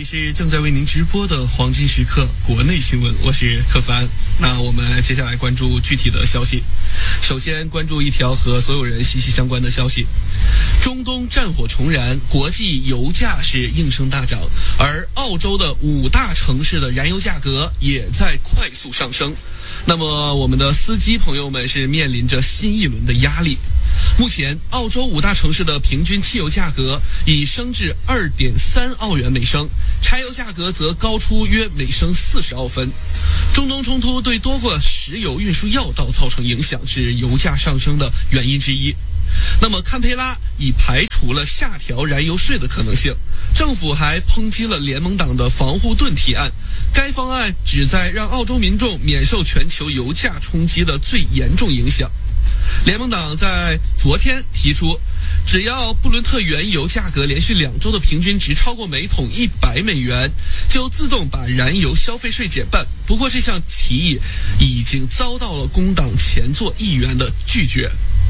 是正在为您直播的黄金时刻国内新闻，我是柯凡。那我们接下来关注具体的消息。首先关注一条和所有人息息相关的消息：中东战火重燃，国际油价是应声大涨，而澳洲的5大城市的燃油价格也在快速上升。那么我们的司机朋友们是面临着新一轮的压力。目前，澳洲5大城市的平均汽油价格已升至2.3澳元每升，柴油价格则高出约每升40澳分。中东冲突对多个石油运输要道造成影响，是油价上升的原因之一。那么，堪培拉已排除了下调燃油税的可能性，政府还抨击了联盟党的防护盾提案。该方案旨在让澳洲民众免受全球油价冲击的最严重影响。联盟党在昨天提出，只要布伦特原油价格连续2周的平均值超过每桶100美元，就自动把燃油消费税减半。不过这项提议已经遭到了工党前座议员的拒绝。